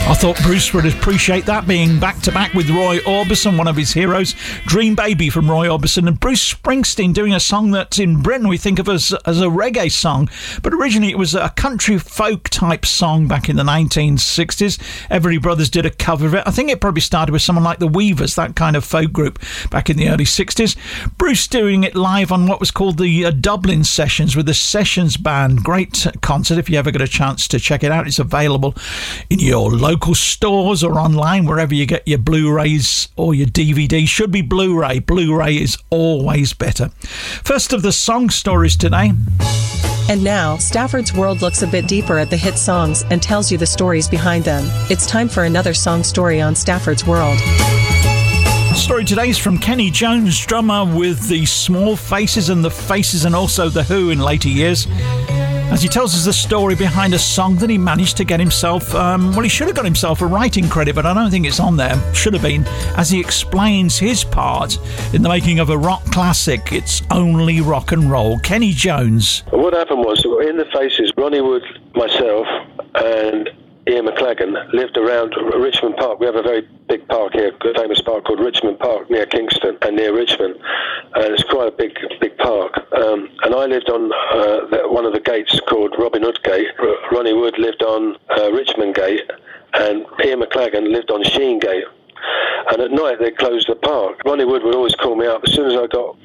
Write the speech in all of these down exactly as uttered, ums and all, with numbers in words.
I thought Bruce would appreciate that, being back-to-back with Roy Orbison, one of his heroes. Dream Baby from Roy Orbison, and Bruce Springsteen doing a song that in Britain we think of as, as a reggae song, but originally it was a country folk type song back in the nineteen sixties. Everly Brothers did a cover of it. I think it probably started with someone like the Weavers, that kind of folk group back in the early sixties. Bruce doing it live on what was called the uh, Dublin Sessions with the Sessions Band. Great concert. If you ever get a chance to check it out, it's available in your local local stores or online, wherever you get your Blu-rays or your D V D. Should be Blu-ray. Blu-ray is always better. First of the song stories today. And now, Stafford's World looks a bit deeper at the hit songs and tells you the stories behind them. It's time for another song story on Stafford's World. The story today is from Kenny Jones, drummer with the Small Faces and the Faces and also The Who in later years, as he tells us the story behind a song that he managed to get himself, um, well, he should have got himself a writing credit, but I don't think it's on there. Should have been, as he explains his part in the making of a rock classic, It's Only Rock and Roll. Kenny Jones. What happened was, in the Faces, Ronnie Wood, myself, and Ian McLagan lived around Richmond Park. We have a very big park here, a famous park called Richmond Park near Kingston and near Richmond, and it's quite a big, big park. Um, and I lived on uh, the, one of the gates called Robin Hood Gate. R- Ronnie Wood lived on uh, Richmond Gate, and Ian McLagan lived on Sheen Gate. And at night they closed the park. Ronnie Wood would always call me up as soon as I got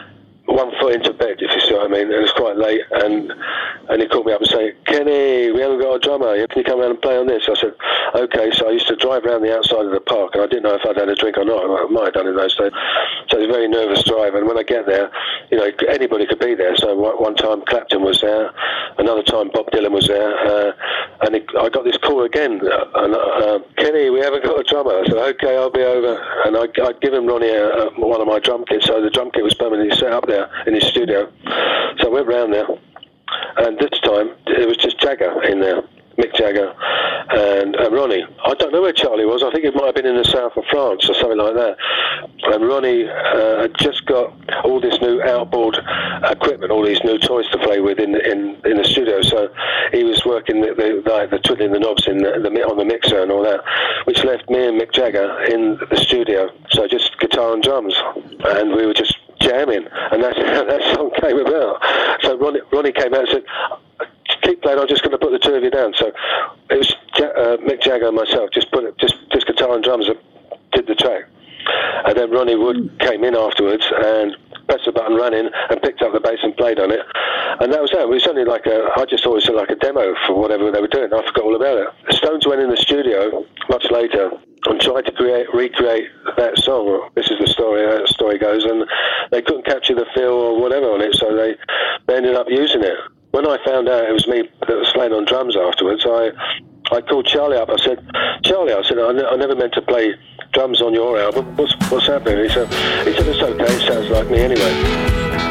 one foot into bed, if you see what I mean. And it was quite late, and and he called me up and said, "Kenny, we haven't got a drummer. Can you come around and play on this?" I said, "Okay." So I used to drive around the outside of the park, and I didn't know if I'd had a drink or not. I might have done in those days. So it was a very nervous drive. And when I get there, you know, anybody could be there. So one time Clapton was there, another time Bob Dylan was there, uh, and it, I got this call again. And uh, "Kenny, we haven't got a drummer." I said, "Okay, I'll be over." And I, I'd given Ronnie a, a, one of my drum kits, so the drum kit was permanently set up there in his studio. So I went round there, and this time it was just Jagger in there, Mick Jagger and, and Ronnie. I don't know where Charlie was. I think it might have been in the south of France or something like that. And Ronnie uh, had just got all this new outboard equipment, all these new toys to play with in in, in the studio. So he was working the the, the, the twiddling the knobs in the, the on the mixer and all that, which left me and Mick Jagger in the studio. So just guitar and drums, and we were just jamming, and that's how that song came about. So Ronnie, Ronnie came out and said, "Keep playing, I'm just going to put the two of you down." So it was uh, Mick Jagger and myself, just put it, just just guitar and drums that did the track. And then Ronnie Wood came in afterwards and pressed the button, ran in and picked up the bass and played on it. And that was that. It was only like a, I just thought it was like a demo for whatever they were doing. I forgot all about it. The Stones went in the studio much later and tried to create, recreate that song. This is the story, how the story goes, and they couldn't capture the feel or whatever on it, so they, they ended up using it. When I found out it was me that was playing on drums afterwards, I I called Charlie up. I said, "Charlie," I said, I, ne- I never meant to play drums on your album. What's what's happening?" He said, he said, "It's okay. It sounds like me anyway."